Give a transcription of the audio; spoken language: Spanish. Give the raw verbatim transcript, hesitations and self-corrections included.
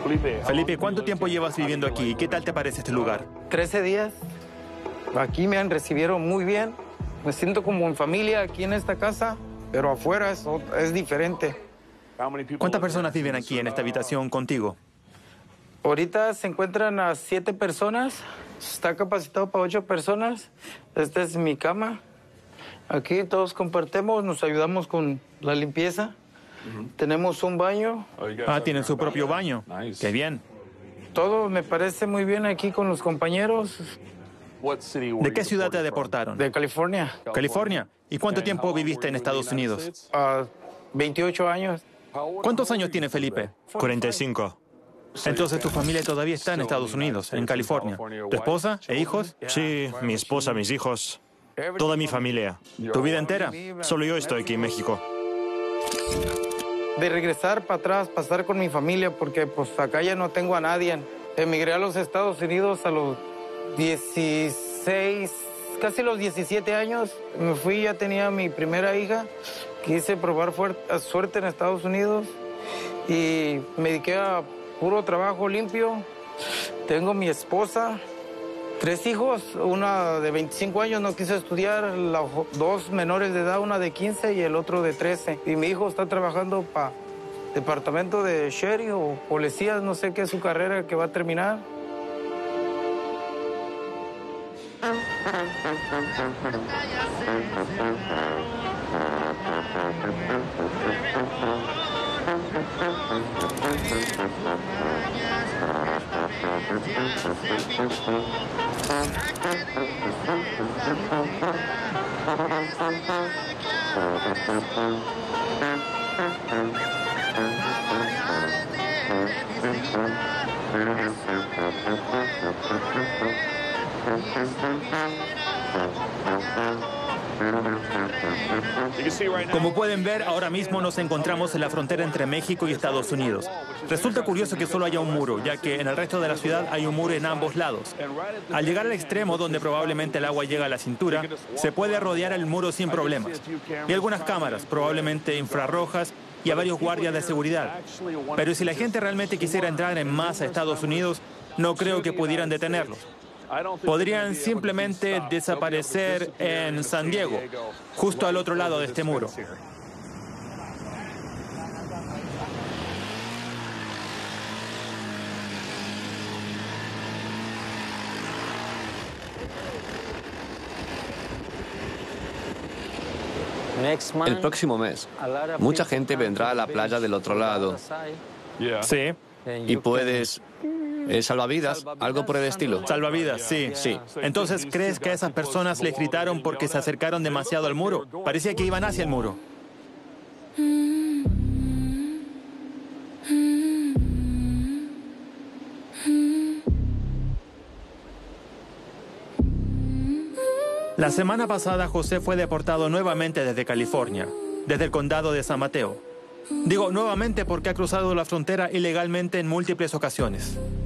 Felipe, ¿cuánto tiempo llevas viviendo aquí y qué tal te parece este lugar? trece días. Aquí me han recibido muy bien. Me siento como en familia aquí en esta casa, pero afuera es, es diferente. ¿Cuántas personas viven aquí en esta habitación contigo? Ahorita se encuentran a siete personas. Está capacitado para ocho personas. Esta es mi cama. Aquí todos compartimos, nos ayudamos con la limpieza. Uh-huh. Tenemos un baño. Ah, tienen su propio baño. Qué bien. Todo me parece muy bien aquí con los compañeros. ¿De qué ciudad te deportaron? De California. ¿California? ¿Y cuánto tiempo viviste en Estados Unidos? Uh, veintiocho años. ¿Cuántos años tiene Felipe? cuarenta y cinco. Entonces tu familia todavía está en Estados Unidos, en California. ¿Tu esposa e hijos? Sí, mi esposa, mis hijos, toda mi familia. ¿Tu vida entera? Solo yo estoy aquí en México. De regresar para atrás, pasar con mi familia, porque pues acá ya no tengo a nadie. Emigré a los Estados Unidos a los dieciséis, casi los diecisiete años. Me fui, ya tenía mi primera hija. Quise probar suerte en Estados Unidos y me dediqué a puro trabajo limpio. Tengo mi esposa, tres hijos, una de veinticinco años no quiso estudiar, la, dos menores de edad, una de quince y el otro de trece. Y mi hijo está trabajando para departamento de sheriff o policía, no sé qué es su carrera que va a terminar. Como pueden ver, ahora mismo nos encontramos en la frontera entre México y Estados Unidos. Resulta curioso que solo haya un muro, ya que en el resto de la ciudad hay un muro en ambos lados. Al llegar al extremo, donde probablemente el agua llega a la cintura, se puede rodear el muro sin problemas. Y algunas cámaras, probablemente infrarrojas, y a varios guardias de seguridad. Pero si la gente realmente quisiera entrar en masa a Estados Unidos, no creo que pudieran detenerlos. Podrían simplemente desaparecer en San Diego, justo al otro lado de este muro. El próximo mes, mucha gente vendrá a la playa del otro lado. Sí. Y puedes... Eh, ¿Salvavidas? ¿Algo por el estilo? Salvavidas, sí. Sí. Entonces, ¿crees que a esas personas les gritaron porque se acercaron demasiado al muro? Parecía que iban hacia el muro. La semana pasada, José fue deportado nuevamente desde California, desde el condado de San Mateo. Digo nuevamente porque ha cruzado la frontera ilegalmente en múltiples ocasiones.